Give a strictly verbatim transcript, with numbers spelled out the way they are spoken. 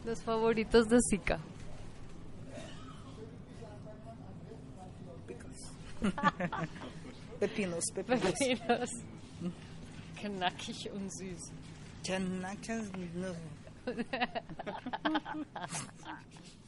Los favoritos de Zika. Pepinos, pepinos. Pepinos. Knackig und süß. Knackig und süß.